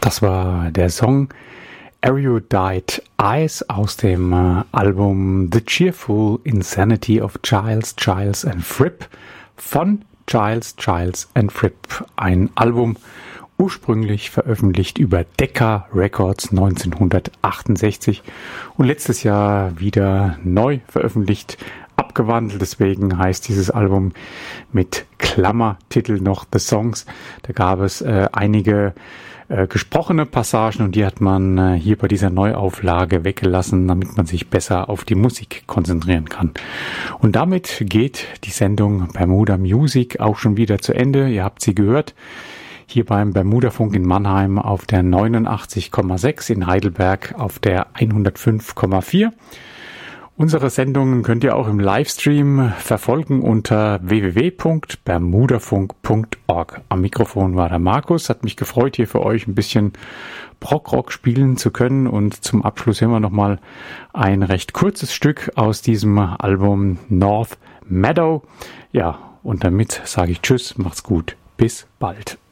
Das war der Song Erudite Eyes aus dem Album The Cheerful Insanity of Giles and Fripp von Giles and Fripp. Ein Album ursprünglich veröffentlicht über Decca Records 1968 und letztes Jahr wieder neu veröffentlicht, abgewandelt. Deswegen heißt dieses Album mit Klammertitel noch The Songs. Da gab es einige gesprochene Passagen und die hat man hier bei dieser Neuauflage weggelassen, damit man sich besser auf die Musik konzentrieren kann. Und damit geht die Sendung Bermuda Music auch schon wieder zu Ende. Ihr habt sie gehört. Hier beim Bermuda-Funk in Mannheim auf der 89,6, in Heidelberg auf der 105,4. Unsere Sendungen könnt ihr auch im Livestream verfolgen unter www.bermudafunk.org. Am Mikrofon war der Markus. Hat mich gefreut, hier für euch ein bisschen Prog-Rock spielen zu können. Und zum Abschluss hören wir nochmal ein recht kurzes Stück aus diesem Album North Meadow. Ja, und damit sage ich Tschüss, macht's gut, bis bald.